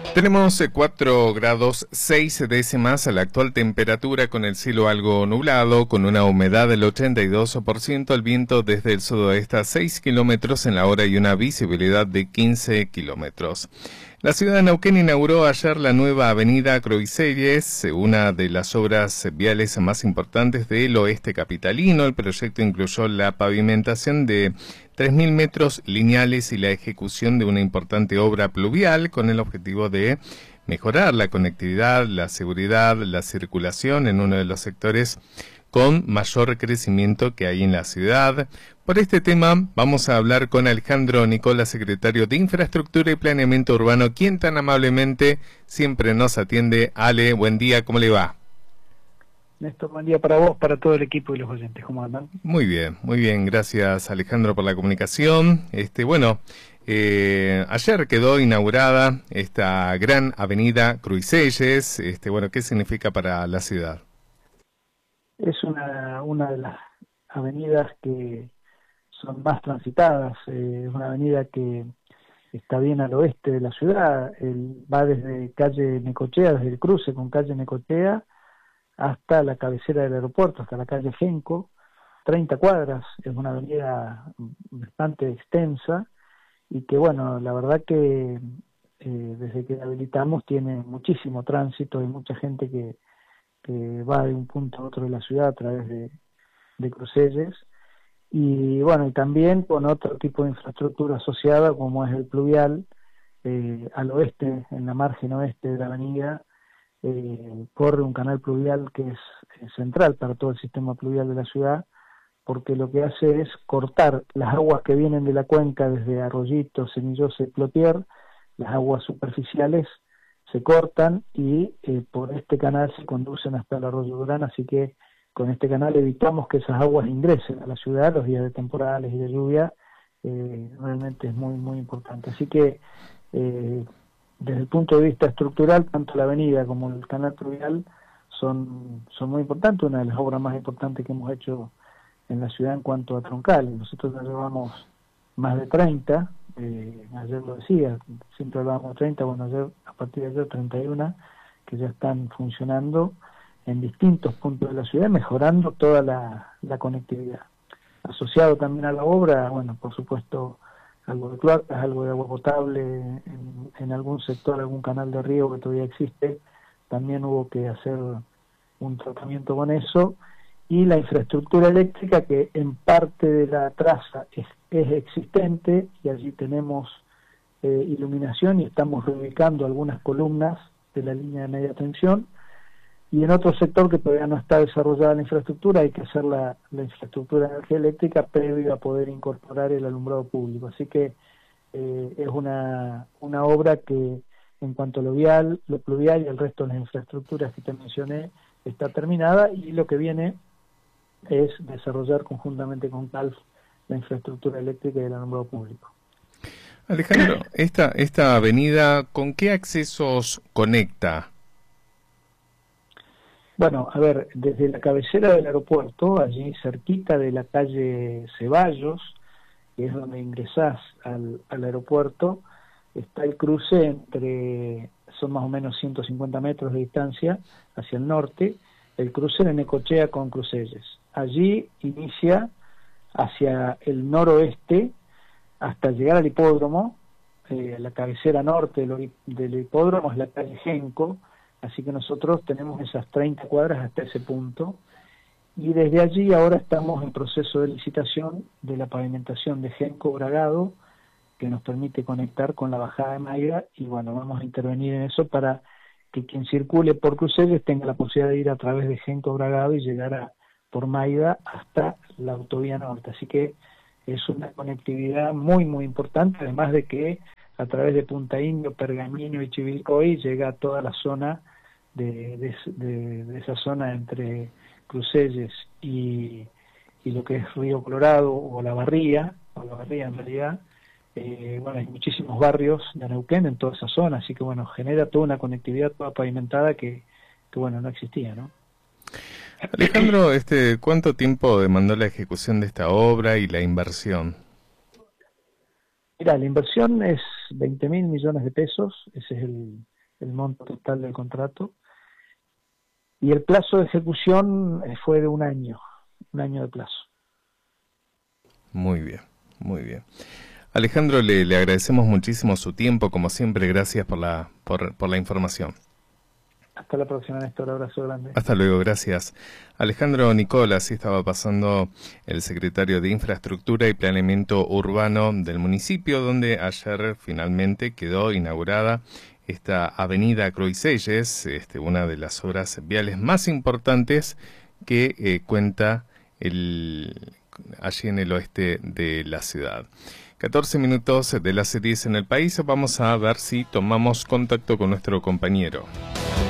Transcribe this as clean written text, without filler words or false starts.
Tenemos 4 grados 6 décimas a la actual temperatura, con el cielo algo nublado, con una humedad del 82%, el viento desde el sudoeste a 6 kilómetros en la hora y una visibilidad de 15 kilómetros. La ciudad de Neuquén inauguró ayer la nueva avenida Cruiselles, una de las obras viales más importantes del oeste capitalino. El proyecto incluyó la pavimentación de 3.000 metros lineales y la ejecución de una importante obra pluvial con el objetivo de mejorar la conectividad, la seguridad, la circulación en uno de los sectores con mayor crecimiento que hay en la ciudad. Por este tema vamos a hablar con Alejandro Nicola, secretario de Infraestructura y Planeamiento Urbano, quien tan amablemente siempre nos atiende. Ale, buen día, ¿cómo le va? Néstor, buen día para vos, para todo el equipo y los oyentes, ¿cómo andan? Muy bien, gracias Alejandro por la comunicación. Ayer quedó inaugurada esta gran avenida Cruiselles. ¿Qué significa para la ciudad? Es una de las avenidas que son más transitadas, es una avenida que está bien al oeste de la ciudad, va desde calle Necochea, desde el cruce con calle Necochea, hasta la cabecera del aeropuerto, hasta la calle Genco, 30 cuadras, es una avenida bastante extensa y que, bueno, la verdad que desde que la habilitamos tiene muchísimo tránsito, hay mucha gente que va de un punto a otro de la ciudad a través de Crucelles, y bueno, y también con otro tipo de infraestructura asociada como es el pluvial, al oeste, en la margen oeste de la avenida, corre un canal pluvial que es central para todo el sistema pluvial de la ciudad, porque lo que hace es cortar las aguas que vienen de la cuenca desde Arroyito, Semillosa y Plotier, las aguas superficiales se cortan y por este canal se conducen hasta el arroyo Durán, así que con este canal evitamos que esas aguas ingresen a la ciudad los días de temporales y de lluvia. Realmente es muy, muy importante. Así que desde el punto de vista estructural, tanto la avenida como el canal pluvial son muy importantes, una de las obras más importantes que hemos hecho en la ciudad en cuanto a troncales. Nosotros ya llevamos más de 30, ayer lo decía, siempre hablábamos de 30, bueno, ayer, a partir de ayer 31, que ya están funcionando en distintos puntos de la ciudad, mejorando toda la conectividad. Asociado también a la obra, bueno, por supuesto, algo de cloacas, algo de agua potable, en algún sector, algún canal de riego que todavía existe, también hubo que hacer un tratamiento con eso, y la infraestructura eléctrica, que en parte de la traza es existente, y allí tenemos iluminación y estamos reubicando algunas columnas de la línea de media tensión, y en otro sector que todavía no está desarrollada la infraestructura hay que hacer la infraestructura de energía eléctrica previo a poder incorporar el alumbrado público. Así que es una obra que en cuanto a lo vial, lo pluvial y el resto de las infraestructuras que te mencioné está terminada, y lo que viene es desarrollar conjuntamente con CALF la infraestructura eléctrica y el alumbrado público. Alejandro, esta avenida, ¿con qué accesos conecta? Bueno, a ver, desde la cabecera del aeropuerto, allí cerquita de la calle Ceballos, que es donde ingresás al aeropuerto, está el cruce son más o menos 150 metros de distancia hacia el norte, el cruce de Necochea con Crucelles. Allí inicia hacia el noroeste hasta llegar al hipódromo. La cabecera norte del hipódromo es la calle Genco, así que nosotros tenemos esas 30 cuadras hasta ese punto, y desde allí ahora estamos en proceso de licitación de la pavimentación de Genco Bragado, que nos permite conectar con la bajada de Mayra, y bueno, vamos a intervenir en eso para que quien circule por Crucelles tenga la posibilidad de ir a través de Genco Bragado y llegar por Mayra hasta la autovía norte. Así que es una conectividad muy, muy importante, además de que a través de Punta Indio, Pergamino y Chivilcoy llega a toda la zona de esa zona entre Crucelles y lo que es Río Colorado o La Barría en realidad. Bueno, hay muchísimos barrios de Neuquén en toda esa zona, así que bueno, genera toda una conectividad toda pavimentada que bueno, no existía, ¿no? Alejandro, ¿cuánto tiempo demandó la ejecución de esta obra y la inversión? Mira, la inversión es 20.000 millones de pesos, ese es el monto total del contrato. Y el plazo de ejecución fue de un año de plazo. Muy bien, muy bien. Alejandro, le agradecemos muchísimo su tiempo, como siempre, gracias por la información. Hasta la próxima, Néstor, abrazo grande. Hasta luego, gracias. Alejandro Nicola, así estaba pasando el secretario de Infraestructura y Planeamiento Urbano del municipio, donde ayer finalmente quedó inaugurada esta avenida Cruiselles, una de las obras viales más importantes que cuenta allí en el oeste de la ciudad. 14 minutos de las 10 en el país. Vamos a ver si tomamos contacto con nuestro compañero.